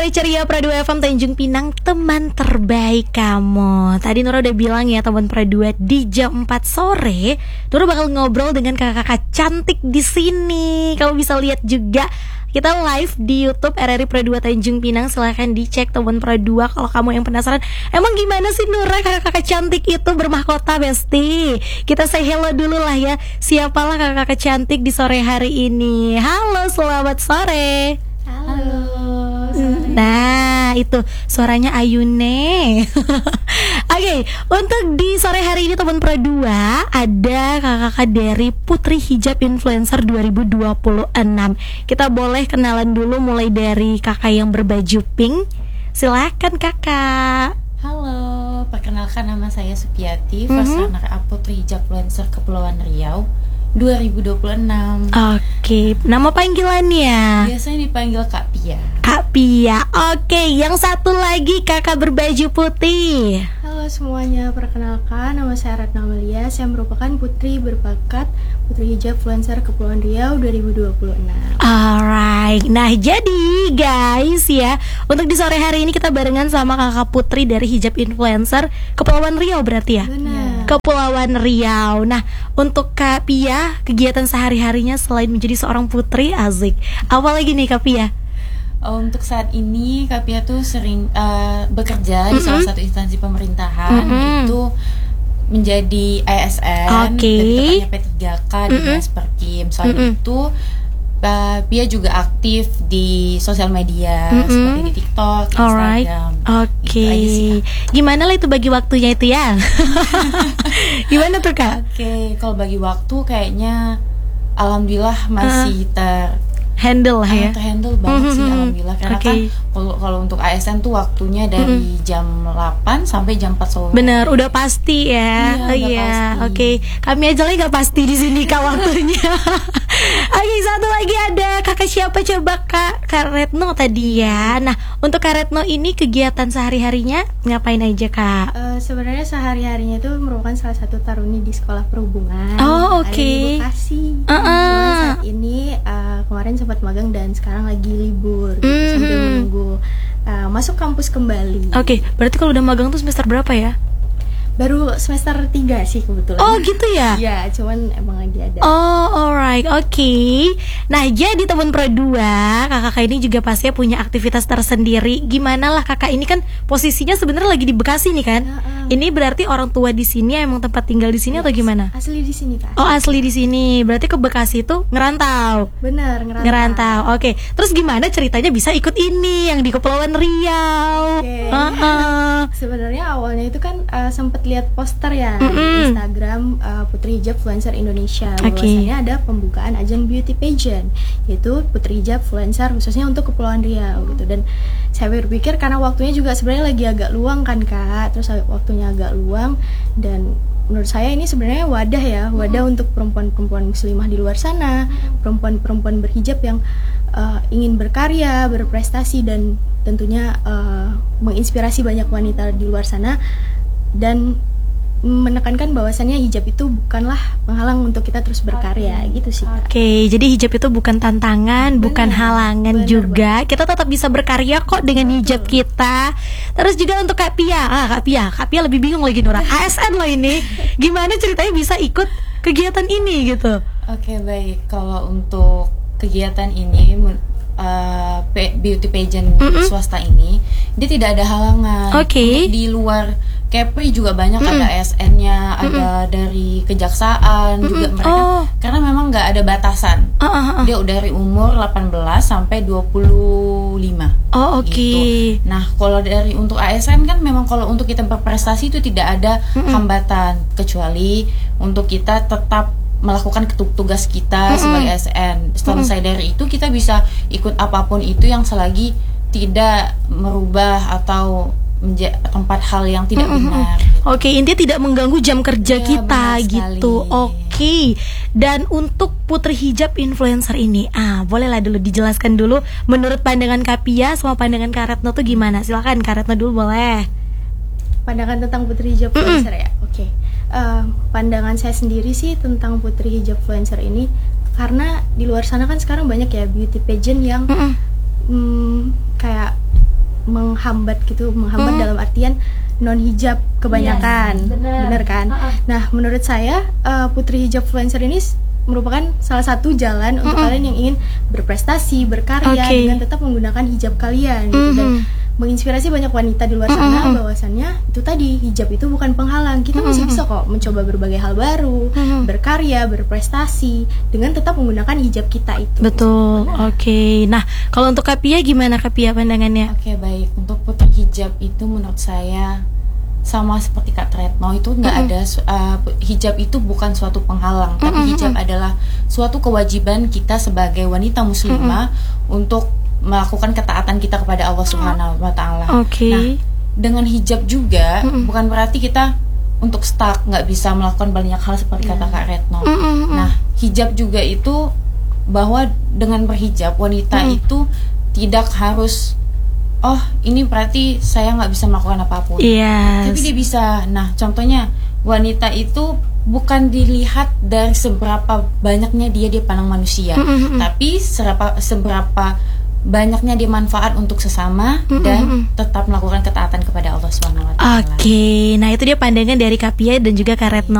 Hai ceria Pradua FM Tanjung Pinang, teman terbaik kamu. Tadi Nura udah bilang ya teman Pradua, di jam 4 sore Nura bakal ngobrol dengan kakak-kakak cantik di sini. Kamu bisa lihat juga kita live di YouTube RRI Pradua Tanjung Pinang. Silahkan dicek teman Pradua kalau kamu yang penasaran. Emang gimana sih Nura kakak-kakak cantik itu bermahkota Besti? Kita say hello dulu lah ya. Siapalah kakak-kakak cantik di sore hari ini? Halo, selamat sore. Halo. Nah, itu suaranya Ayune. Oke, untuk di sore hari ini teman Pradua ada kakak-kakak dari Putri Hijab Influencer 2026. Kita boleh kenalan dulu mulai dari kakak yang berbaju pink. Silakan kakak. Halo, perkenalkan nama saya Supiati, first runner up Putri Hijab Influencer Kepulauan Riau 2026. Oke, nama panggilannya? Biasanya dipanggil Kak Pia. Kak Pia. Oke, yang satu lagi kakak berbaju putih. Halo semuanya, perkenalkan nama saya Ratna Amalia. Saya merupakan putri berbakat Putri Hijab Influencer Kepulauan Riau 2026. Alright, nah jadi guys ya, untuk di sore hari ini kita barengan sama kakak Putri dari Hijab Influencer Kepulauan Riau berarti ya? Benar. Kepulauan Riau. Nah, untuk Kak Pia, kegiatan sehari-harinya selain menjadi seorang putri, asik, apa lagi nih Kak Pia? Untuk saat ini Kak Pia tuh sering bekerja di salah satu instansi pemerintahan, yaitu menjadi ASN, Oke. dan P3K di Dinas Perkim. Selain itu Pia juga aktif di sosial media seperti di TikTok, Instagram. Oke. Gitu aja sih, Kak. Gimana lah itu bagi waktunya itu ya? Gimana tuh Kak? Oke, kalau bagi waktu kayaknya alhamdulillah masih Handle lah ya. terhandle banget sih alhamdulillah, karena kan kalau untuk ASN tuh waktunya dari jam 8 sampai jam 4 sore. Bener, udah pasti ya. Iya, udah pasti. Oke. Kami aja lagi gak pasti di sini Kak waktunya. Oke, satu lagi ada kakak siapa coba Kak Retno tadi ya. Nah, untuk Kak Retno ini kegiatan sehari-harinya ngapain aja Kak? Sebenarnya sehari-harinya itu merupakan salah satu taruni di sekolah perhubungan. Oh, oke. Ada di Bekasi. Cuman saat ini kemarin sempat magang dan sekarang lagi libur gitu, sambil menunggu masuk kampus kembali. Oke, berarti kalau udah magang tuh semester berapa ya? Baru semester 3 sih kebetulan. Oh gitu ya? Ya, cuman emang lagi ada. Oh alright, oke. Nah jadi teman Pradua, kakak ini juga pastinya punya aktivitas tersendiri. Gimana lah kakak ini kan posisinya sebenarnya lagi di Bekasi nih kan? Ini berarti orang tua di sini emang tempat tinggal di sini atau gimana? Asli di sini Kak. Oh asli di sini, berarti ke Bekasi itu ngerantau. Bener, Ngerantau. Oke. Terus gimana ceritanya bisa ikut ini yang di Kepulauan Riau? Oke. Sebenarnya awalnya itu kan sempet lihat poster ya di Instagram Putri Hijab Influencer Indonesia. Bahwasanya ada pembukaan ajang beauty pageant, yaitu Putri Hijab Influencer khususnya untuk Kepulauan Riau gitu. Dan saya berpikir karena waktunya juga sebenarnya lagi agak luang kan Kak. Terus waktunya agak luang dan menurut saya ini sebenarnya wadah untuk perempuan-perempuan muslimah di luar sana, perempuan-perempuan berhijab yang ingin berkarya, berprestasi dan tentunya menginspirasi banyak wanita di luar sana, dan menekankan bahwasannya hijab itu bukanlah penghalang untuk kita terus berkarya gitu sih Kak. Oke, jadi hijab itu bukan tantangan, bukan halangan juga. Kita tetap bisa berkarya kok dengan hijab kita. Terus juga untuk Kak Pia. Kak Pia lebih bingung lagi Nura. ASN loh ini. Gimana ceritanya bisa ikut kegiatan ini gitu? Oke, baik. Kalau untuk kegiatan ini beauty pageant swasta ini, dia tidak ada halangan. Oke. Di luar Kepri juga banyak, ada ASN-nya, ada dari kejaksaan juga mereka, karena memang nggak ada batasan. Dia udah dari umur 18 sampai 25. Oh oke. Gitu. Nah kalau dari untuk ASN kan memang kalau untuk kita berprestasi itu tidak ada hambatan, kecuali untuk kita tetap melakukan tugas kita sebagai ASN. Selesai dari itu kita bisa ikut apapun itu yang selagi tidak merubah atau tempat hal yang tidak benar. Oke, intinya tidak mengganggu jam kerja kita gitu. Oke. Dan untuk Putri Hijab Influencer ini, bolehlah dulu dijelaskan dulu menurut pandangan Kak Pia sama pandangan Kak Retno tuh gimana? Silakan Kak Retno dulu boleh. Pandangan tentang Putri Hijab Influencer ya. Oke. Pandangan saya sendiri sih tentang Putri Hijab Influencer ini, karena di luar sana kan sekarang banyak ya beauty pageant yang kayak menghambat gitu, menghambat dalam artian non hijab kebanyakan, bener kan? Nah, menurut saya putri hijab influencer ini merupakan salah satu jalan untuk kalian yang ingin berprestasi, berkarya dengan tetap menggunakan hijab kalian gitu, dan menginspirasi banyak wanita di luar sana bahwasannya itu tadi, hijab itu bukan penghalang. Kita masih bisa kok mencoba berbagai hal baru, berkarya, berprestasi dengan tetap menggunakan hijab kita itu. Betul. Oke. Nah, kalau untuk Kapia gimana Kapia pandangannya? Oke, baik. Untuk putri hijab itu menurut saya sama seperti Kak Retno, itu nggak ada hijab itu bukan suatu penghalang, tapi hijab adalah suatu kewajiban kita sebagai wanita muslimah untuk melakukan ketaatan kita kepada Allah Subhanahu wa Ta'ala. Nah, dengan hijab juga bukan berarti kita untuk stuck, nggak bisa melakukan banyak hal seperti kata Kak Retno. Nah, hijab juga itu bahwa dengan berhijab wanita itu tidak harus, oh ini berarti saya nggak bisa melakukan apapun. Tapi dia bisa. Nah, contohnya wanita itu bukan dilihat dari seberapa banyaknya dia pandang manusia, tapi seberapa banyaknya dia manfaat untuk sesama dan tetap melakukan ketaatan kepada Allah Subhanahu wa Ta'ala. Nah itu dia pandangan dari Kapia dan juga Kak Retno.